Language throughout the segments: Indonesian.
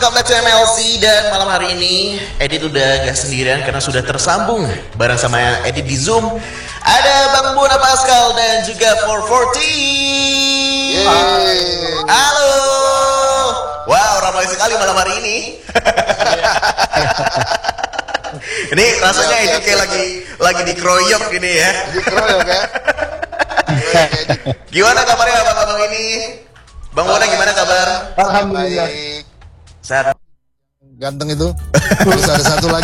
welcome back to MLC. Dan malam hari ini Edit udah gak sendirian karena sudah tersambung bareng sama Edit di Zoom. Ada Bang Bona Pascal dan juga 440. Halo. Wow, ramai sekali malam hari ini. Ini rasanya Edit kayak lagi dikeroyok gini ya. Dikeroyok ya. Gimana kabarnya abang-abang ini? Bang Bona gimana kabar? Alhamdulillah. Sehat. Ganteng itu. Terus ada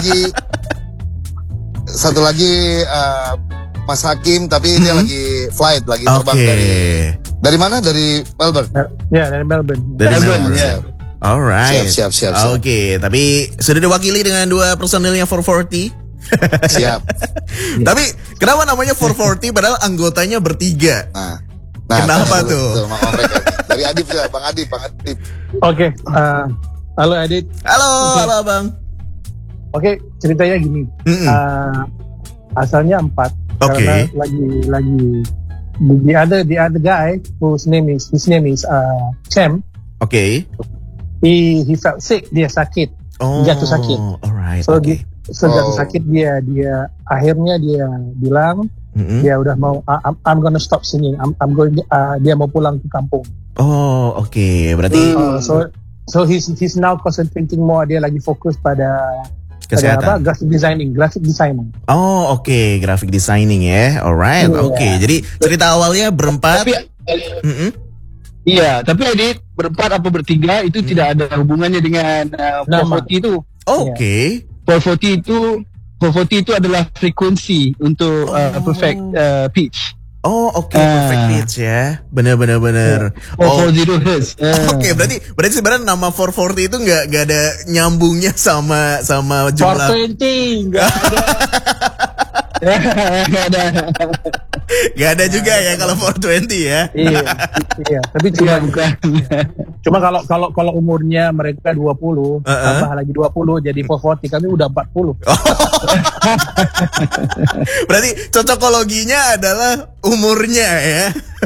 satu lagi Mas Hakim, tapi dia lagi flight, lagi terbang dari mana? Dari Melbourne. Ya, dari Melbourne. Dari Melbourne. Ya. Alright. Siap. Oke, tapi sudah diwakili dengan dua personilnya 440. Siap. Tapi kenapa namanya 440 padahal anggotanya bertiga? Nah, kenapa tuh? Dari Adib ya, Bang Adib. Oke, halo Adit. Halo Bang. Oke, ceritanya gini. Asalnya 4. Karena lagi the other guy his name is Cem. Oke. He felt sick, dia sakit. Jatuh sakit. Alright. So jatuh sakit dia akhirnya dia bilang dia udah mau I'm gonna stop singing. Dia mau pulang ke kampung. Oh, oke. Berarti so he's now concentrating more, dia lagi fokus pada kesehatan. Graphic designing. Oh, oke, graphic designing ya. Alright. Yeah. Oke. Jadi cerita awalnya berempat. Iya, tapi Edit berempat apa bertiga itu tidak ada hubungannya dengan 440 itu. Oke. 440 itu adalah frekuensi untuk perfect pitch. Oh, oke, perfect pitch ya. Bener. 440 Hz. Oke, berarti sebenarnya nama 440 itu nggak ada nyambungnya sama jumlah. 420 nggak ada. Gak ada juga ya kalau 420 ya. Iya. Tapi cuma kalau umurnya mereka 20, tambah lagi 20 jadi 440, kami udah 40. Berarti cocokologinya adalah umurnya ya.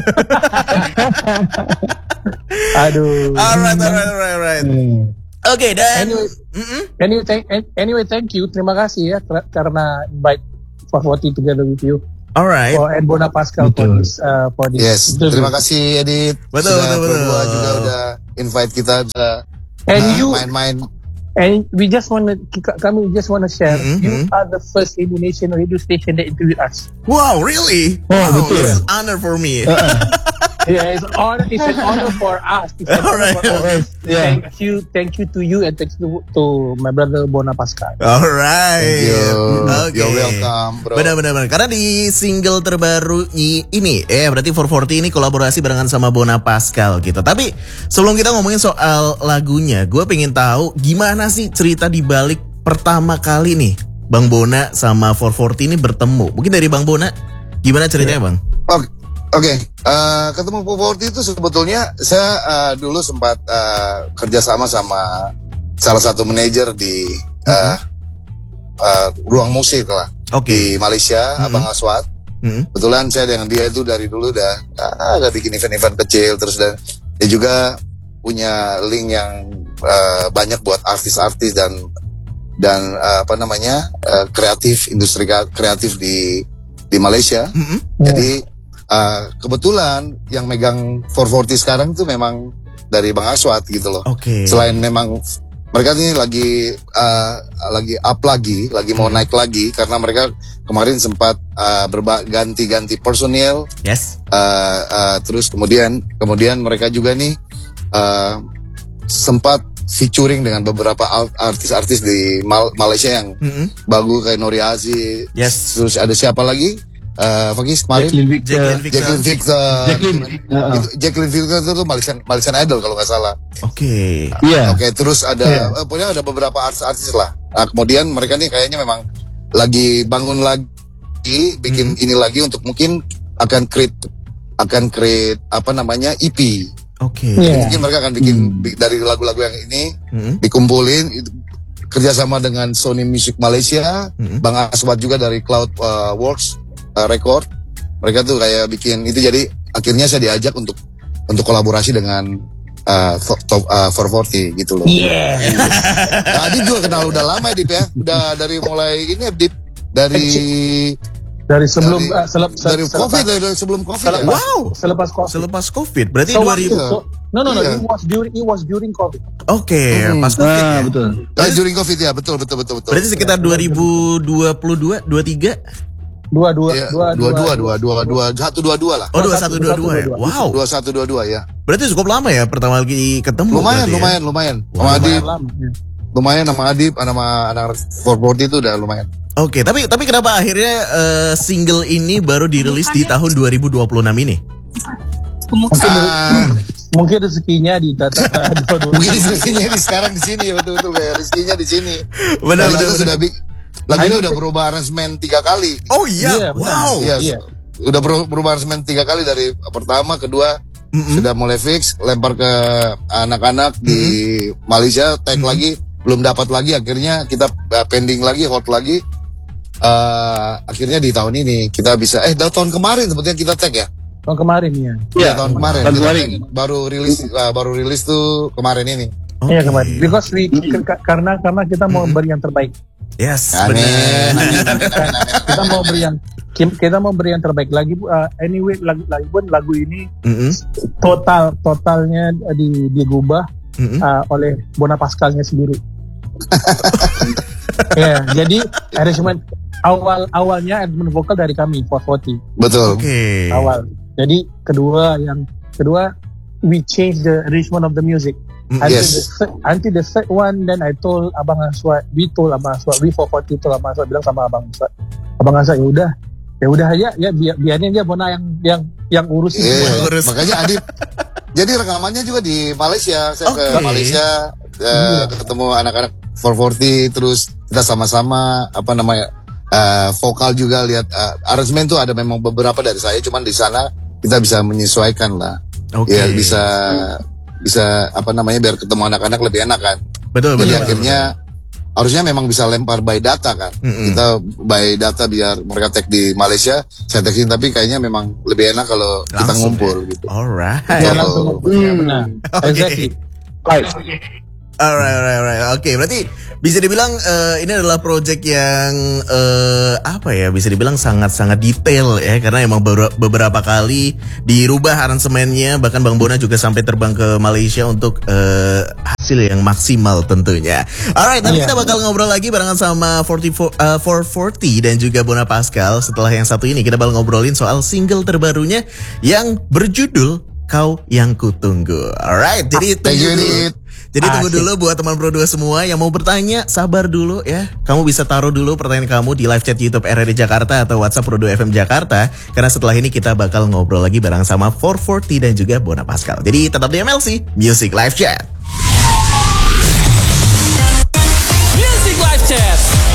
Aduh. Alright. Oke, dan anyway, thank you. Terima kasih ya karena invite 440 together with you. Alright. And Bona Pascal for this. Yes, terima kasih Edit. Betul. Berdua juga udah invite kita bisa main-main. And we just wanna share. You are the first Indonesian radio station that interviewed us. Wow, really? Oh, betul. It's an honor for me. Yeah, it's an honor for us. Yeah. Thank you to you and thank you to my brother Bona Pascal. Alright. Thank you. Okay. You're welcome, bro. Benar. Karena di single terbaru ini, berarti 440 ini kolaborasi barengan sama Bona Pascal gitu. Tapi sebelum kita ngomongin soal lagunya, gue pengen tahu gimana sih cerita di balik pertama kali nih Bang Bona sama 440 ini bertemu. Mungkin dari Bang Bona, gimana ceritanya Bang? Oke, ketemu 440 itu sebetulnya saya dulu sempat kerjasama sama salah satu manajer di ruang musik lah di Malaysia, Abang Aswad. Kebetulan saya dengan dia itu dari dulu udah bikin event-event kecil, terus dan dia juga punya link yang banyak buat artis-artis dan kreatif, industri kreatif di Malaysia. Jadi kebetulan yang megang 440 sekarang itu memang dari Bang Aswad gitu loh. Selain memang mereka ini lagi up lagi mau naik lagi karena mereka kemarin sempat ganti personil. Yes. Terus kemudian mereka juga nih sempat featuring dengan beberapa artis-artis di Malaysia yang bagus kayak Nori Aziz. Yes. Terus ada siapa lagi? Fakis kemarin Jacqueline Victor itu Malaysian Idol kalau nggak salah. Oke. Terus ada pokoknya ada beberapa artis lah. Nah, kemudian mereka nih kayaknya memang lagi bangun lagi, bikin ini lagi untuk mungkin akan create EP. Mungkin mereka akan bikin dari lagu-lagu yang ini dikumpulin kerjasama dengan Sony Music Malaysia, Bang Aswad juga dari Cloud Works Record. Mereka tuh kayak bikin itu, jadi akhirnya saya diajak untuk kolaborasi dengan top 440 gitu loh. Yeah. Nah, Adip juga kenal udah lama ya Dip ya. Udah dari mulai ini Dip dari sebelum dari COVID, dari sebelum COVID ya. Wow. Selepas COVID. Selepas COVID. Berarti So, 2000. No. It was during COVID. Oke, pas COVID ya. Betul. During COVID ya, betul. Berarti sekitar 2022, 23? 22 122 lah. Oh, 2122 ya. Wow. 2122 ya. Berarti cukup lama ya pertama kali ketemu. Lumayan. Sama Adip. lama. Lumayan sama Adip, sama anak 440 itu udah lumayan. Oke, tapi kenapa akhirnya single ini baru dirilis di tahun 2026 ini? Mungkin rezekinya di data. Mungkin rezekinya di sekarang di sini, betul ya, rezekinya di sini. Benar. Lagunya udah berubah aransemen 3 kali. Oh iya, wow. Iya. Udah berubah aransemen 3 kali, dari pertama, kedua sudah mulai fix, lempar ke anak-anak di Malaysia, tag lagi, belum dapat lagi, akhirnya kita pending lagi, hold lagi. Akhirnya di tahun ini kita bisa tahun kemarin sebetulnya kita tag ya. Tahun kemarin ya. Iya, tahun kemarin. Baru rilis tuh kemarin ini. Iya, kemarin. Because karena kita mau beri yang terbaik. Yes, amin. Kita mau beri yang terbaik lagi. Anyway, lagu ini totalnya digubah oleh Bona Pascalnya sendiri. Ya, jadi arrangement awalnya arrangement vokal dari kami 440. Betul. Okay. Awal. Jadi kedua we change the arrangement of the music. Until the third one, then I told Abang Aswad, we 440 told Abang Aswad, bilang sama Abang Aswad, ya udah aja ya biarin aja Bona yang urusin. Makanya Adip. Jadi rekamannya juga di Malaysia. Saya ke Malaysia ketemu anak-anak 440, terus kita sama-sama vokal juga, lihat aransemen tuh ada memang beberapa dari saya, cuman di sana kita bisa menyesuaikan lah. Ya bisa biar ketemu anak-anak lebih enak kan. Betul. Jadi akhirnya harusnya memang bisa lempar by data kan. Kita by data biar mereka tag di Malaysia, saya tagin, tapi kayaknya memang lebih enak kalau kita ngumpul gitu. Alright. Benar. Exactly. Right. Alright. Oke, berarti bisa dibilang ini adalah project yang bisa dibilang sangat-sangat detail ya, karena emang beberapa kali dirubah aransemennya, bahkan Bang Bona juga sampai terbang ke Malaysia untuk hasil yang maksimal tentunya. Alright, nanti kita bakal ngobrol lagi barengan sama 440 dan juga Bona Pascal. Setelah yang satu ini kita bakal ngobrolin soal single terbarunya yang berjudul Kau Yang Kutunggu. Alright, jadi tunggu dulu buat teman Pro 2 semua yang mau bertanya, sabar dulu ya. Kamu bisa taruh dulu pertanyaan kamu di live chat YouTube RRI Jakarta atau WhatsApp Pro 2 FM Jakarta, karena setelah ini kita bakal ngobrol lagi bareng sama 440 dan juga Bona Pascal. Jadi tetap di MLC Music Live Chat.